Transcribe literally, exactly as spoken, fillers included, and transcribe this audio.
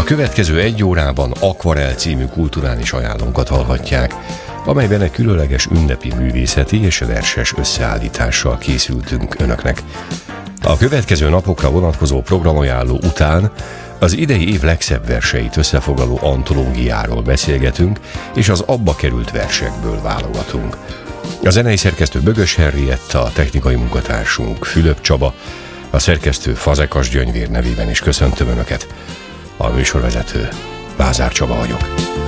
következő egy órában Akvarel című kulturális ajánlónkat hallhatják, amelyben egy különleges ünnepi művészeti és verses összeállítással készültünk önöknek. A következő napokra vonatkozó programajánló után az idei év legszebb verseit összefoglaló antológiáról beszélgetünk, és az abba került versekből válogatunk. A zenei szerkesztő Bögös Henrietta, a technikai munkatársunk Fülöp Csaba, a szerkesztő Fazekas Gyöngyvér nevében is köszöntöm önöket. A műsorvezető Lázár Csaba vagyok.